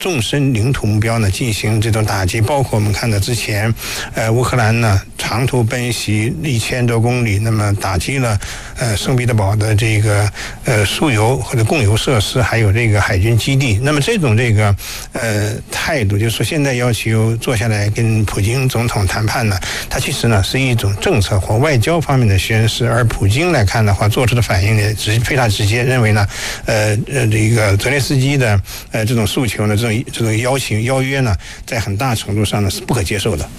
纵深领土目标呢进行这种打击，包括我们看到之前，乌克兰呢长途奔袭1000多公里，那么打击了圣彼得堡的这个输油或者供油设施，还有这个海军基地。那么这种这个态度，就是说现在要求坐下来跟普京总统谈判呢，它其实呢是一种政策或外交方面的宣示，而普京来看的话，做出的反应呢非常直接，认为呢这个泽连斯基的这种诉求呢，这种邀约呢，在很大程度上呢是不可接受的。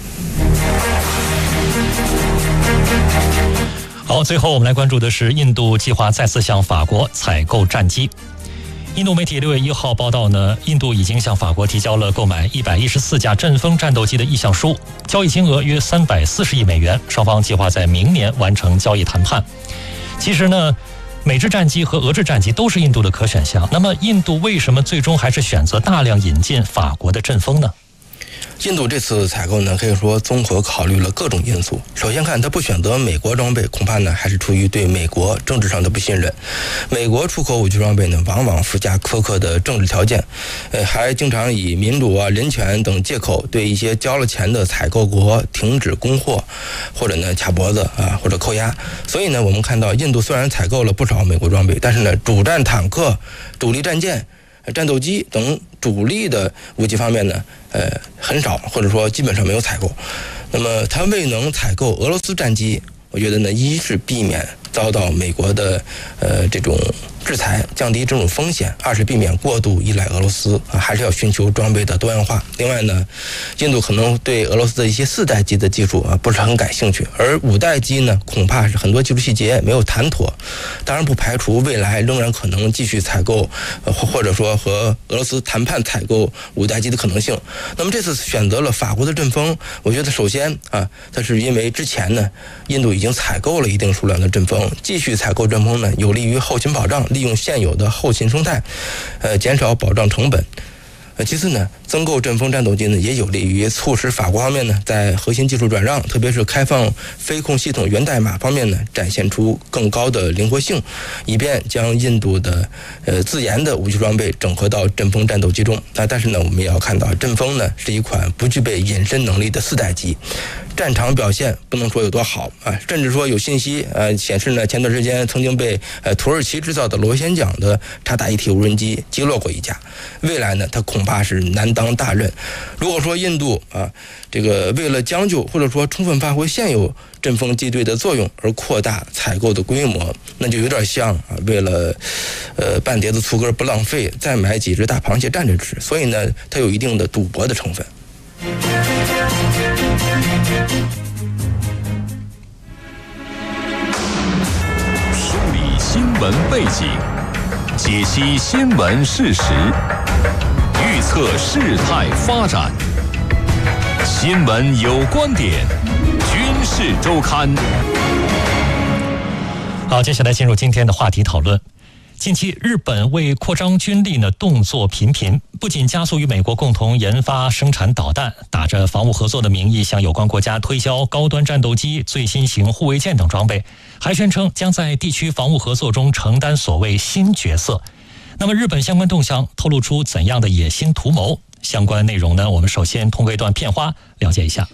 好，最后我们来关注的是印度计划再次向法国采购战机。印度媒体6月1号报道呢，印度已经向法国提交了购买114架阵风战斗机的意向书，交易金额约340亿美元，双方计划在明年完成交易谈判。其实呢，美制战机和俄制战机都是印度的可选项，那么印度为什么最终还是选择大量引进法国的阵风呢？ 印度这次采购呢，可以说综合考虑了各种因素。首先看，他不选择美国装备，恐怕呢还是出于对美国政治上的不信任。美国出口武器装备呢，往往附加苛刻的政治条件，还经常以民主啊、人权等借口对一些交了钱的采购国停止供货，或者呢卡脖子啊，或者扣押。所以呢，我们看到印度虽然采购了不少美国装备，但是呢，主战坦克、主力战舰、战斗机等主力的武器方面呢，很少，或者说基本上没有采购。那么它未能采购俄罗斯战机，我觉得呢，一是避免遭到美国的这种制裁，降低这种风险；二是避免过度依赖俄罗斯啊，还是要寻求装备的多样化。另外呢，印度可能对俄罗斯的一些4代机的技术啊不是很感兴趣，而5代机呢，恐怕是很多技术细节没有谈妥。当然不排除未来仍然可能继续采购，或者说和俄罗斯谈判采购5代机的可能性。那么这次选择了法国的阵风，我觉得首先啊，它是因为之前呢，印度已经采购了一定数量的阵风，继续采购阵风呢，有利于后勤保障，利用现有的后勤生态，减少保障成本。其次呢，增购阵风战斗机呢，也有利于促使法国方面呢，在核心技术转让，特别是开放飞控系统源代码方面呢，展现出更高的灵活性，以便将印度的自研的武器装备整合到阵风战斗机中。但是呢，我们也要看到，阵风呢是一款不具备隐身能力的4代机，战场表现不能说有多好啊，甚至说有信息显示呢，前段时间曾经被土耳其制造的螺旋桨的察打一体无人机击落过一架。未来呢，它恐怕是难当大任。如果说印度啊，这个为了将就或者说充分发挥现有阵风机队的作用而扩大采购的规模，那就有点像啊，为了半碟子醋根不浪费，再买几只大螃蟹蘸着吃。所以呢，它有一定的赌博的成分。 梳理新闻背景，解析新闻事实，预测事态发展。新闻有观点，军事周刊。 好，接下来进入今天的话题讨论。近期，日本为扩张军力呢，动作频频，不仅加速与美国共同研发生产导弹，打着防务合作的名义向有关国家推销高端战斗机、最新型护卫舰等装备，还宣称将在地区防务合作中承担所谓新角色。那么，日本相关动向透露出怎样的野心图谋？相关内容呢，我们首先通过一段片花了解一下。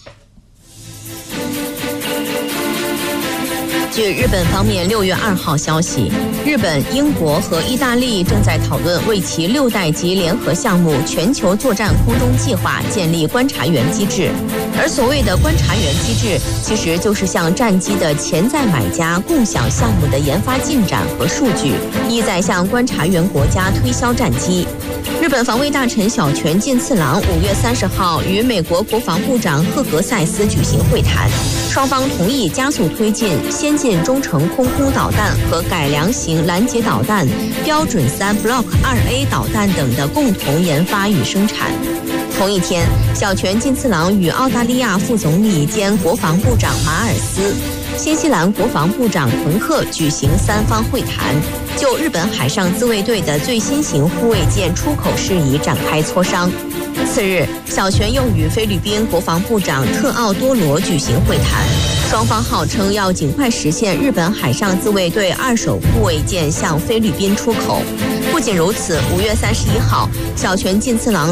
据日本方面6月2号消息，日本、英国和意大利正在讨论为其6代机联合项目全球作战空中计划建立观察员机制。而所谓的观察员机制，其实就是向战机的潜在买家共享项目的研发进展和数据，意在向观察员国家推销战机。日本防卫大臣小泉进次郎5月30号与美国国防部长赫格塞斯举行会谈，双方同意加速推进先进中程空空导弹和改良型拦截导弹、标准3 Block 2A 导弹等的共同研发与生产。同一天，小泉进次郎与澳大利亚副总理兼国防部长马尔斯、新西兰国防部长滕克举行3方会谈，就日本海上自卫队的最新型护卫舰出口事宜展开磋商。次日，小泉又与菲律宾国防部长特奥多罗举行会谈，双方号称要尽快实现日本海上自卫队2手护卫舰向菲律宾出口。不仅如此，5月31号，小泉进次郎